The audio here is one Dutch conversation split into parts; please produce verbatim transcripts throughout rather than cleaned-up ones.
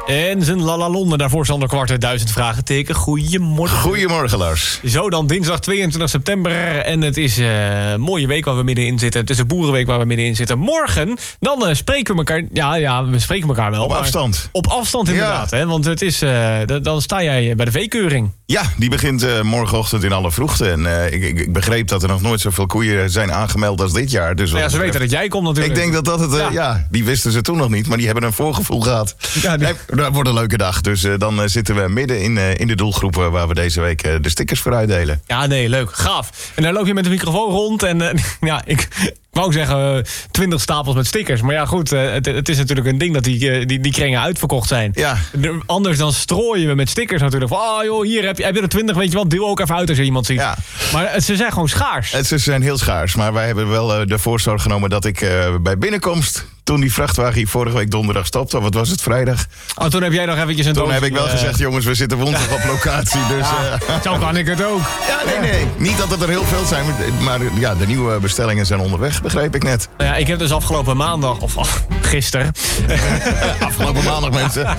En zijn lalalonde, daarvoor Sander Kwarten, duizend vragen teken. Goedemorgen. Goedemorgen, Lars. Zo dan, dinsdag tweeëntwintig september. En het is uh, een mooie week waar we middenin zitten. Het is een boerenweek waar we middenin zitten. Morgen, dan uh, spreken we elkaar... Ja, ja, we spreken elkaar wel. Op afstand. Op afstand inderdaad, ja. Hè? Want het is, uh, d- dan sta jij bij de V-keuring. Ja, die begint uh, morgenochtend in alle vroegte. En uh, ik, ik, ik begreep dat er nog nooit zoveel koeien zijn aangemeld als dit jaar. Dus ja, ze weten dat jij komt natuurlijk. Ik denk dat dat het... Uh, ja. ja, die wisten ze toen nog niet, maar die hebben een voorgevoel gehad. Ja, die... Dat wordt een leuke dag. Dus uh, dan uh, zitten we midden in, uh, in de doelgroepen waar we deze week uh, de stickers voor uitdelen. Ja, nee, leuk. Gaaf. En dan loop je met de microfoon rond en uh, ja, ik... Ik wou zeggen twintig uh, stapels met stickers. Maar ja, goed, uh, het, het is natuurlijk een ding dat die, uh, die, die kringen uitverkocht zijn. Ja. De, anders dan strooien we met stickers natuurlijk. Van, oh joh, hier heb je, heb je er twintig, weet je wat, deel ook even uit als je iemand ziet. Ja. Maar uh, ze zijn gewoon schaars. Het, ze zijn heel schaars, maar wij hebben wel uh, de voorzorg genomen dat ik uh, bij binnenkomst... Toen die vrachtwagen hier vorige week donderdag stopte, of wat was het, vrijdag? Oh, toen heb jij nog eventjes een Toen doos, heb ik wel uh... gezegd, jongens, we zitten woensdag op locatie. Dus, ja, uh... Zo kan ik het ook. Ja, nee, nee. Niet dat het er heel veel zijn, maar ja, de nieuwe bestellingen zijn onderweg, begreep ik net. Nou ja, ik heb dus afgelopen maandag, of oh, gisteren... afgelopen maandag, mensen.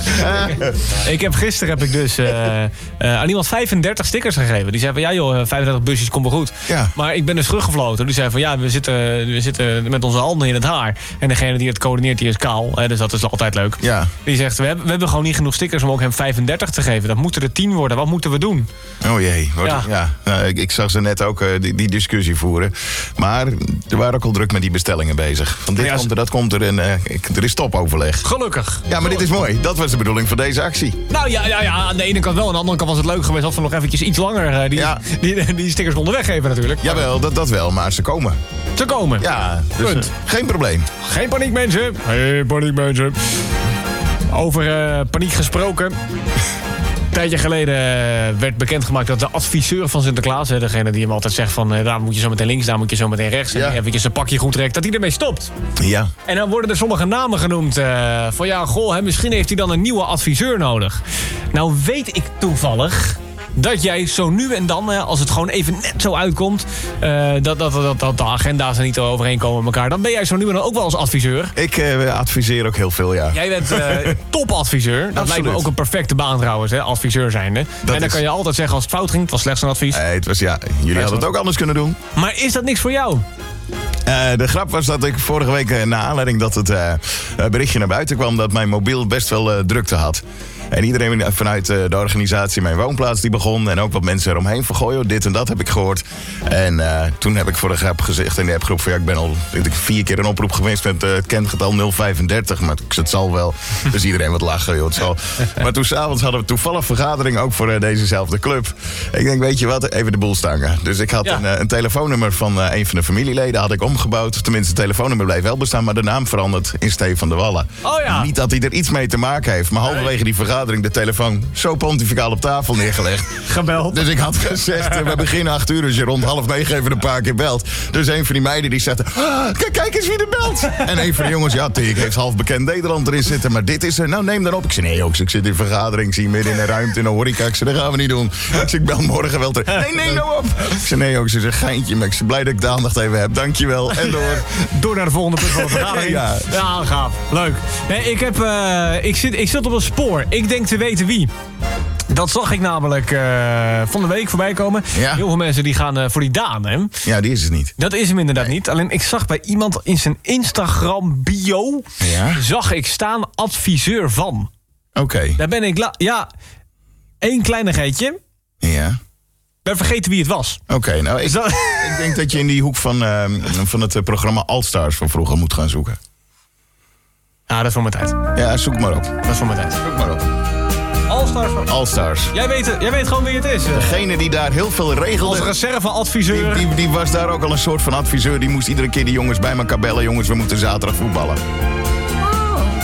ik heb gisteren heb ik dus uh, uh, aan iemand vijfendertig stickers gegeven. Die zei van, ja joh, vijfendertig busjes, komt wel goed. Ja. Maar ik ben dus teruggefloten. Die zei van, ja, we zitten, we zitten met onze handen in het haar. En degene die het coördineert, die is kaal. Hè, dus dat is altijd leuk. Ja. Die zegt, we hebben, we hebben gewoon niet genoeg stickers om ook hem vijfendertig te geven. Dat moeten er tien worden. Wat moeten we doen? Oh jee. Wat, ja. Ja. Nou, ik, ik zag ze net ook uh, die, die discussie voeren. Maar er waren ook al druk met die bestellingen bezig. Van dit ja, komt er, dat komt er en uh, ik, er is topoverleg. Gelukkig. Ja, maar dit is mooi. Dat was de bedoeling van deze actie. Nou ja, ja, ja, aan de ene kant wel. Aan de andere kant was het leuk geweest als we nog eventjes iets langer uh, die, ja. die, die, die stickers konden weggeven natuurlijk. Jawel, dat, dat wel. Maar ze komen. Ze komen. Ja, dus, uh, geen probleem. Geen paniek, mensen. Geen paniek, mensen. Over uh, paniek gesproken. Een tijdje geleden werd bekendgemaakt dat de adviseur van Sinterklaas... Hè, degene die hem altijd zegt van... Uh, daar moet je zo meteen links, daar moet je zo meteen rechts... en ja. eventjes een pakje goed trekt, dat hij ermee stopt. Ja. En dan worden er sommige namen genoemd. Uh, van ja, goh, hè, misschien heeft hij dan een nieuwe adviseur nodig. Nou weet ik toevallig... dat jij zo nu en dan, als het gewoon even net zo uitkomt... Uh, dat, dat, dat, dat de agenda's er niet overeenkomen met elkaar... dan ben jij zo nu en dan ook wel als adviseur. Ik uh, adviseer ook heel veel, ja. Jij bent uh, topadviseur. Dat Absoluut. Lijkt me ook een perfecte baan trouwens, hè, adviseur zijnde. Dat en dan is... kan je altijd zeggen als het fout ging... het was slechts een advies. Nee, het was, ja, jullie hadden het ook anders kunnen doen. Maar is dat niks voor jou? Uh, de grap was dat ik vorige week, uh, na aanleiding dat het uh, berichtje naar buiten kwam... dat mijn mobiel best wel uh, drukte had. En iedereen vanuit uh, de organisatie Mijn Woonplaats die begon... en ook wat mensen eromheen van... goh, joh, dit en dat heb ik gehoord. En uh, toen heb ik voor de grap gezegd in de appgroep... van ja, ik ben al ik, vier keer een oproep geweest met uh, het kentgetal nul vijfendertig... maar het zal wel. Dus iedereen wat lachen, joh, het zal. Maar toen s'avonds hadden we toevallig vergadering... ook voor uh, dezezelfde club. Ik denk, weet je wat, even de boel stangen. Dus ik had ja. een, uh, een telefoonnummer van uh, een van de familieleden... had ik omgebouwd. Tenminste, het telefoonnummer bleef wel bestaan... maar de naam veranderd in Stefan de Wallen. Oh ja. Niet dat hij er iets mee te maken heeft... maar halverwege die vergadering... de telefoon zo pontificaal op tafel neergelegd. Gebeld. Dus ik had gezegd, we beginnen acht uur... dus je rond half negen even een paar keer belt. Dus een van die meiden die zegt... Ah, kijk, kijk eens wie er belt. En een van de jongens, ja, Tik heeft half bekend Nederland erin zitten... maar dit is er, nou neem dan op. Ik zei, nee jongens, ik zit in vergadering... ik zie midden in een ruimte in een horeca. Ik zei, dat gaan we niet doen. Ik zei, ik bel morgen wel terug. Nee, neem nou op. Ik zei, nee jongens, het is een geintje... maar ik ben blij dat ik de aandacht even heb. Dankjewel. En door. Door naar de volgende punt van de vergadering. Ja, ja gaaf. Leuk. Nee, ik, heb, uh, ik, zit, ik zit op een spoor. Ik denk te weten wie. Dat zag ik namelijk uh, van de week voorbij komen. Ja. Heel veel mensen die gaan uh, voor die Daan, hè? Ja, die is het niet. Dat is hem inderdaad nee. niet. Alleen ik zag bij iemand in zijn Instagram bio... Ja? zag ik staan adviseur van. Oké. Okay. Daar ben ik... La- ja, één kleinigheidje. Ja. Ik ben vergeten wie het was. Oké, okay, nou, ik, ik denk dat je in die hoek van, uh, van het programma Allstars van vroeger moet gaan zoeken. Ah, dat is voor mijn tijd. Ja, zoek maar op. Dat is voor mijn tijd. Zoek maar op. Allstars. Allstars. Jij weet, jij weet gewoon wie het is. Degene die daar heel veel regelde. Als reserveadviseur. Die, die, die was daar ook al een soort van adviseur. Die moest iedere keer die jongens bij elkaar bellen. Jongens, we moeten zaterdag voetballen.